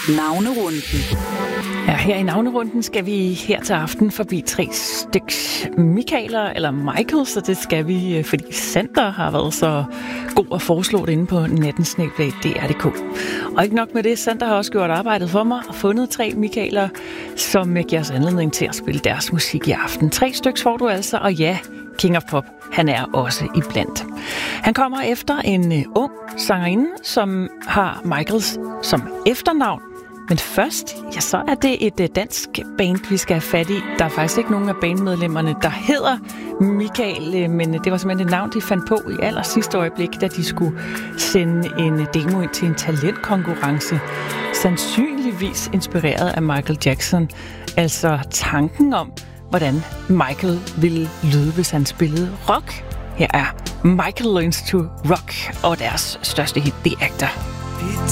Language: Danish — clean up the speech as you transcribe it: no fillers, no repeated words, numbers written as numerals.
Navnerunden. Ja, her i navnerunden skal vi her til aften forbi 3 styks Michaeler eller Michael, så det skal vi, fordi Sander har været så god at foreslå det inde på nattensnabel.dr.dk. Og ikke nok med det, Sander har også gjort arbejdet for mig og fundet 3 Michaeler, som giver os anledning til at spille deres musik i aften. 3 styks får du altså, og ja, King of Pop, han er også iblandt. Han kommer efter en ung sangerinde, som har Michaels som efternavn. Men først, ja, så er det et dansk band, vi skal have fat i. Der er faktisk ikke nogen af bandmedlemmerne, der hedder Michael, men det var simpelthen et navn, de fandt på i aller sidste øjeblik, da de skulle sende en demo ind til en talentkonkurrence. Sandsynligvis inspireret af Michael Jackson. Altså tanken om, hvordan Michael ville lyde, hvis han spillede rock. Her er Michael Learns to Rock, og deres største hit, The Actor.